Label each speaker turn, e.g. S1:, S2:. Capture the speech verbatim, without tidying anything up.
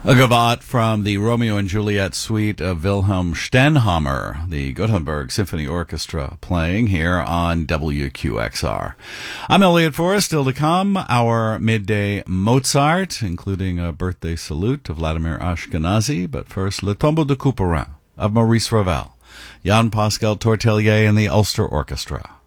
S1: A gavotte from the Romeo and Juliet suite of Wilhelm Stenhammar, the Gothenburg Symphony Orchestra, playing here on W Q X R. I'm Elliot Forrest. Still to come, our midday Mozart, including a birthday salute to Vladimir Ashkenazy. But first, Le Tombeau de Couperin of Maurice Ravel, Jan Pascal Tortelier and the Ulster Orchestra.